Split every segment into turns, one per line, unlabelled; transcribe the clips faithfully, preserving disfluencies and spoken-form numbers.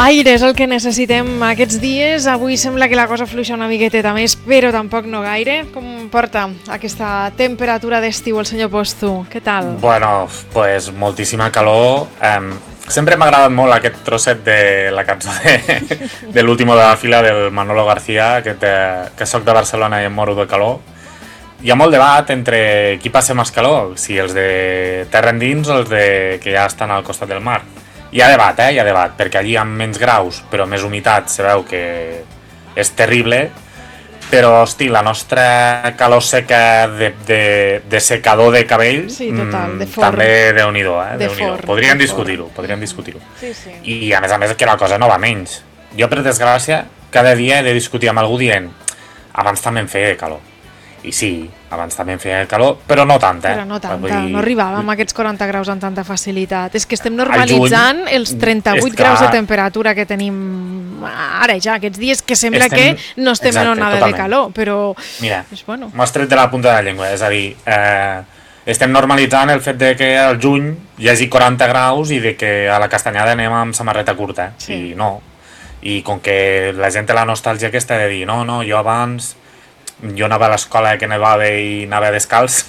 Aire és el que necessitem aquests dies. Avui sembla que la cosa fluixa una miqueteta més, però tampoc no gaire. Com porta aquesta temperatura d'estiu el senyor Postu? Què tal?
Bueno, pues moltíssima calor. Um, sempre m'ha agradat molt aquest trosset de la cançó de, de l'último de la fila del Manolo García, que, te, que soc de Barcelona i em moro de calor. Hi ha molt debat entre qui passa més calor, si els de terra endins o els de que ja estan al costat del mar. Hi ha debat, eh? Hi ha debat, perquè allí amb menys graus, però més humitat, se veu que és terrible, però, hosti, la nostra calor seca de, de, de secador de cabell,
sí, total, de
forn. També Déu-n'hi-do, eh?
De
Déu-n'hi-do.
forn,
Podríem
de
discutir-ho, podríem discutir-ho.
Sí, sí.
I, a més a més, que la cosa no va menys. Jo, per desgràcia, cada dia he de discutir amb algú dient abans també em feia calor. I sí, abans també em feia calor, però no tanta.
Però no tanta,
dir...
no arribàvem a aquests quaranta graus amb tanta facilitat. És que estem normalitzant juny, els trenta-vuit
que...
graus de temperatura que tenim ara ja, aquests dies, que sembla
estem...
que no estem
Exacte,
en onada
totalment.
de calor, però...
Mira,
és bueno.
m'has tret de la punta de la llengua, és a dir, eh, estem normalitzant el fet de que al juny hi hagi quaranta graus i de que a la Castanyada anem amb samarreta curta,
sí.
I no. I com que la gent té la nostàlgia aquesta de dir, no, no, jo abans... jo anava a l'escola que nevava i anava descalç,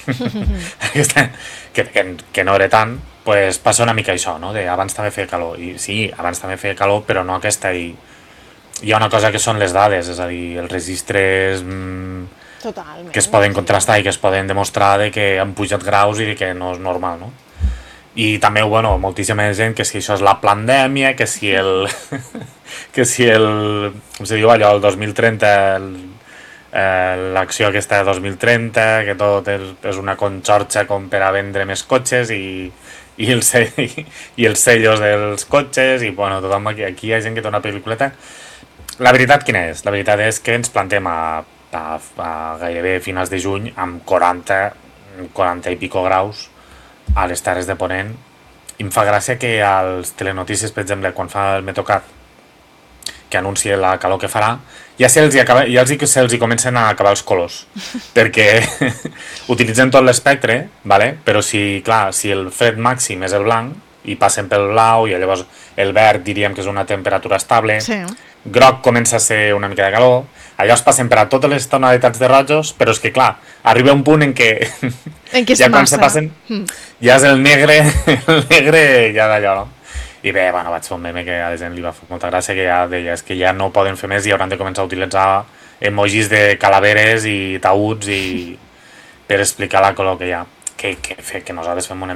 que, que, que no era tant, pues passa una mica això, no? De abans també feia calor. I sí, abans també feia calor, però no aquesta. I hi ha una cosa que són les dades, és a dir, els registres mmm, que es poden contrastar i que es poden demostrar de que han pujat graus i de que no és normal, no? I també, bueno, moltíssima gent que si això és la pandèmia, que si el... que si el... com se diu allò, el dos mil trenta... El, Eh, l'acció aquesta de dos mil trenta, que tot és, és una conxorxa com per a vendre més cotxes i, i, el, i, i els sellos dels cotxes i bueno, tothom aquí, aquí hi ha gent que té una pel·lículeta. La veritat quina és? La veritat és que ens plantem a, a, a gairebé finals de juny amb quaranta, quaranta i pico graus a les Terres de Ponent. I em fa gràcia que als telenotícies, per exemple, quan fa el Metocat, que anuncia la calor que farà, ja se'ls hi, acaba, ja els, se'ls hi comencen a acabar els colors, perquè utilitzen tot l'espectre, vale? Però si, clar, si el fred màxim és el blanc, i passen pel blau, i llavors el verd diríem que és una temperatura estable,
sí.
Groc comença a ser una mica de calor, allò es passen per a totes les tonalitats de rojos, però és que, clar, arriba un punt en què,
en què
ja quan se passen, mm. ja és el negre, el negre ja d'allò, no? I bé, bueno, vaig fer un meme que a la gent li va fer molta gràcia, que ja deia és que ja no poden fer més i hauran de començar a utilitzar emojis de calaveres i taüts i per explicar la color que hi ha. Que, que, que nosaltres fem una